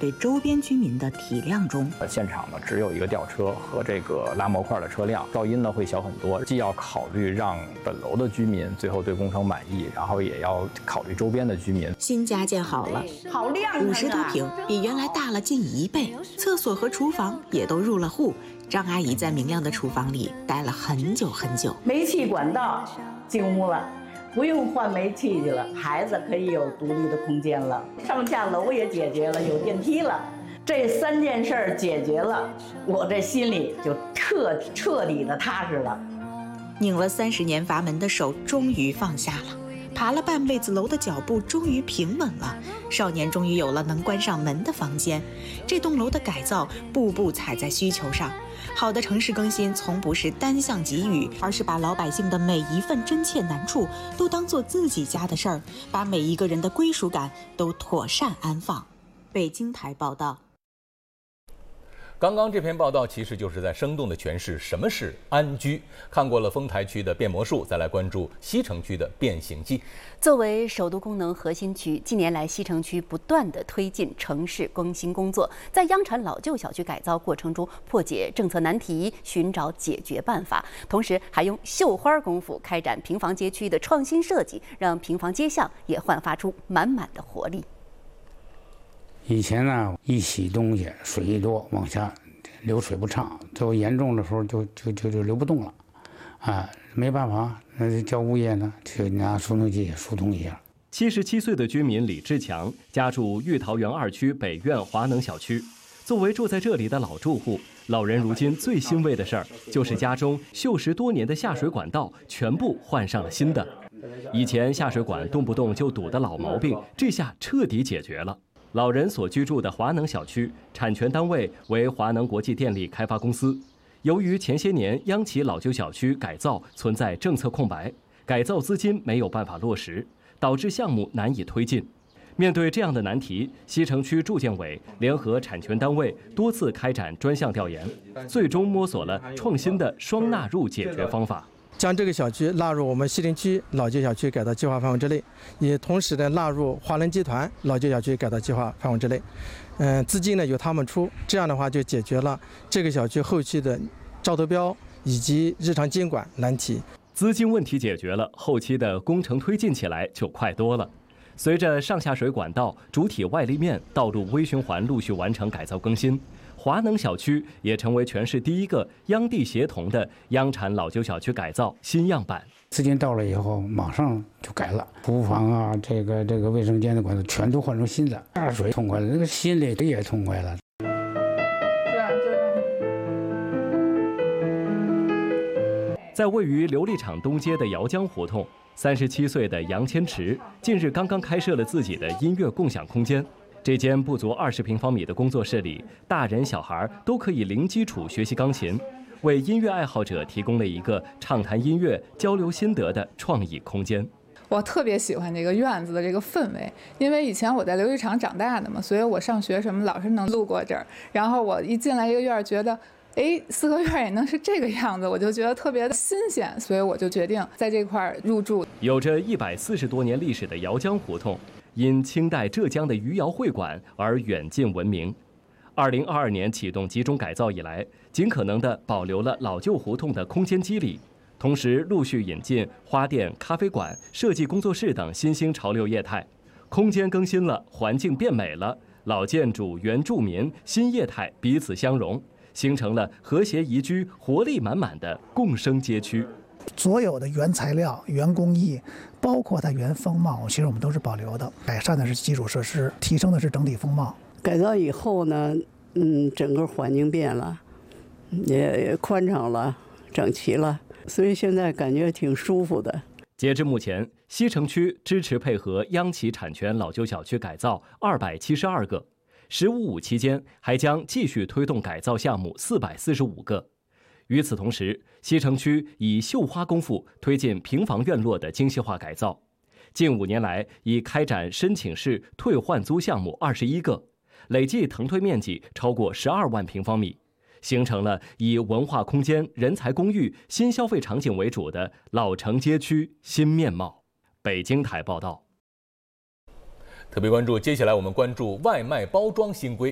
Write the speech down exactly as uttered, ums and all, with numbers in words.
对周边居民的体谅中。 现场呢只有一个吊车和这个拉模块的车辆，噪音呢会小很多。既要考虑让本楼的居民最后对工程满意，然后也要考虑周边的居民。 新家建好了， 好亮， 五十多平，比原来大了近一倍，厕所和厨房也都入了户。张阿姨在明亮的厨房里待了很久很久。 煤气管道进屋了，不用换煤气去了，孩子可以有独立的空间了，上下楼也解决了，有电梯了。这三件事儿解决了，我这心里就彻彻底的踏实了。 拧了三十年阀门的手终于放下了，爬了半辈子楼的脚步终于平稳了。少年终于有了能关上门的房间。这栋楼的改造步步踩在需求上。好的城市更新从不是单向给予，而是把老百姓的每一份真切难处都当做自己家的事儿，把每一个人的归属感都妥善安放。北京台报道。 刚刚这篇报道其实就是在生动地诠释什么是安居。看过了丰台区的变魔术，再来关注西城区的变形记。 作为首都功能核心区，近年来西城区不断地推进城市更新工作，在央产老旧小区改造过程中破解政策难题，寻找解决办法，同时还用绣花功夫开展平房街区的创新设计，让平房街巷也焕发出满满的活力。 以前呢，一洗东西水一多往下流水不畅，最后严重的时候就就就就流不动了，啊，没办法，那就叫物业呢去拿疏通剂疏通一下。 七十七岁的居民李志强家住玉桃园二区北苑华能小区。作为住在这里的老住户，老人如今最欣慰的事儿就是家中锈蚀多年的下水管道全部换上了新的。以前下水管动不动就堵的老毛病，这下彻底解决了。老人所居住的华能小区，产权单位为华能国际电力开发公司。由于前些年央企老旧小区改造存在政策空白，改造资金没有办法落实，导致项目难以推进。面对这样的难题，西城区住建委联合产权单位多次开展专项调研，最终摸索了创新的双纳入解决方法。 将这个小区纳入我们西城区老旧小区改造计划范围之内，也同时呢纳入华能集团老旧小区改造计划范围之内。嗯、呃，资金呢由他们出，这样的话就解决了这个小区后期的招投标以及日常监管难题。 资金问题解决了，后期的工程推进起来就快多了。随着上下水管道、主体外立面、道路微循环陆续完成改造更新，华能小区也成为全市第一个央地协同的央产老旧小区改造新样板。 资金到了以后，马上就改了，厨房啊，这个这个卫生间的管子全都换成新的，下水痛快了，那个心里也痛快了。 在位于琉璃厂东街的姚江胡同，三十七岁的杨千池近日刚刚开设了自己的音乐共享空间。这间不足二十平方米的工作室里，大人小孩都可以零基础学习钢琴，为音乐爱好者提供了一个畅谈音乐、交流心得的创意空间。 我特别喜欢这个院子的这个氛围，因为以前我在琉璃厂长大的嘛，所以我上学什么老是能路过这儿。然后我一进来这个院，觉得，哎，四合院也能是这个样子，我就觉得特别的新鲜，所以我就决定在这块入住。 有着一百四十多年历史的姚江胡同，因清代浙江的余姚会馆而远近闻名。二零二二年启动集中改造以来，尽可能地保留了老旧胡同的空间肌理，同时陆续引进花店、咖啡馆、设计工作室等新兴潮流业态。空间更新了，环境变美了，老建筑、原住民、新业态彼此相融，形成了和谐宜居、活力满满的共生街区。 所有的原材料、原工艺，包括它原风貌，其实我们都是保留的。改善的是基础设施，提升的是整体风貌。 改造以后呢，嗯，整个环境变了，也也宽敞了，整齐了，所以现在感觉挺舒服的。 截至目前，西城区支持配合央企产权老旧小区改造二百七十二个，十五五期间还将继续推动改造项目四百四十五个。与此同时，西城区以绣花功夫推进平房院落的精细化改造，近五年来已开展申请式退换租项目二十一个，累计腾退面积超过十二万平方米，形成了以文化空间、人才公寓、新消费场景为主的老城街区新面貌。北京台报道。 特别关注，接下来我们关注外卖包装新规。